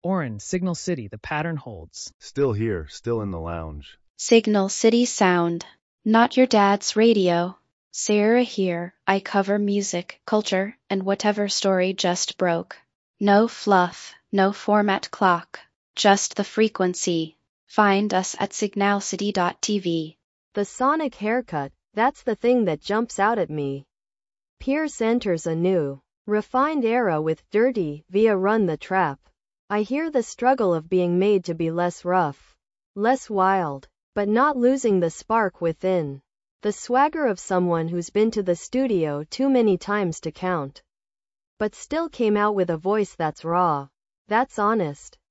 Orin, Signal City, the pattern holds. Still here, still in the lounge. Signal City Sound. Not your dad's radio. Sarah here, I cover music, culture, and whatever story just broke. No fluff, no format clock, just the frequency. Find us at signalcity.tv. The sonic haircut, that's the thing that jumps out at me. Pierce enters a new, refined era with Dirty via Run the Trap. I hear the struggle of being made to be less rough, less wild, but not losing the spark within. The swagger of someone who's been to the studio too many times to count, but still came out with a voice that's raw, that's honest.